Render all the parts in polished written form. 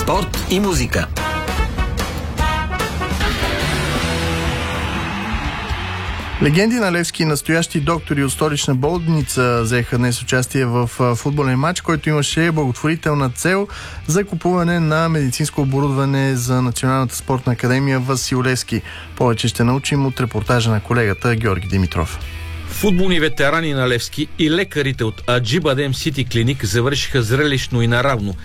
спорт и музика. Легенди на Левски и настоящи доктори от столична болница взеха днес участие в футболен матч, който имаше благотворителна цел за купуване на медицинско оборудване за Националната спортна академия Васил Левски. Повече ще научим от репортажа на колегата Георги Димитров. Футболни ветерани на Левски и лекарите от Аджибадем Сити Клиник завършиха зрелищно и наравно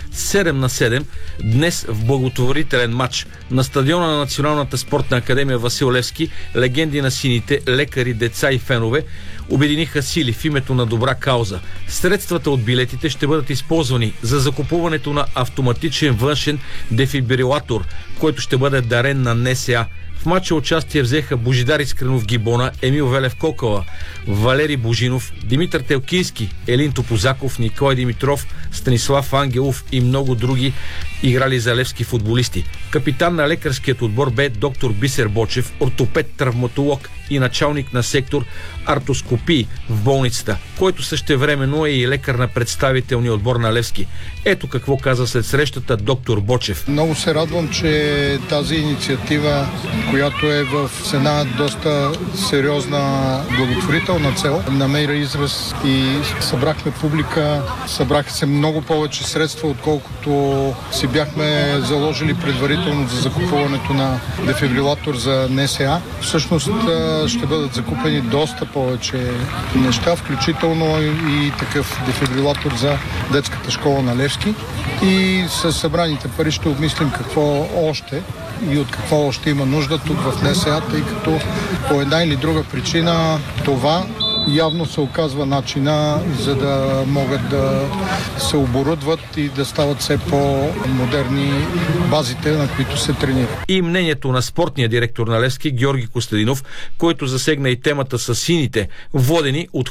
7-7 днес в благотворителен матч на стадиона на Националната спортна академия Васил Левски. Легенди на сините, лекари, деца и фенове обединиха сили в името на добра кауза. Средствата от билетите ще бъдат използвани за закупуването на автоматичен външен дефибрилатор, който ще бъде дарен на НСА. В матча участие взеха Божидар Искренов Гибона, Емил Велев Кокала, Валери Божинов, Димитър Телкийски, Елин Топозаков, Николай Димитров, Станислав Ангелов и много други играли за левски футболисти. Капитан на лекарският отбор бе доктор Бисер Бочев, ортопед, травматолог и началник на сектор артоскопии в болницата, който същевременно е и лекар на представителния отбор на Левски. Ето какво каза след срещата доктор Бочев. Много се радвам, че тази инициатива, която е в една доста сериозна благотворителна цел, намери израз и събрахме публика, събраха се много повече средства, отколкото си бяхме заложили предварително за закупуването на дефибрилатор за НСА. Всъщност ще бъдат закупени доста повече неща, включително и такъв дефибрилатор за детската школа на Левски. И с събраните пари ще обмислим какво още и от какво още има нужда тук в НСА, тъй като по една или друга причина това явно се оказва начина, за да могат да се оборудват и да стават все по-модерни базите, на които се тренират. И мнението на спортния директор на Левски Георги Костадинов, който засегна и темата с сините, водени от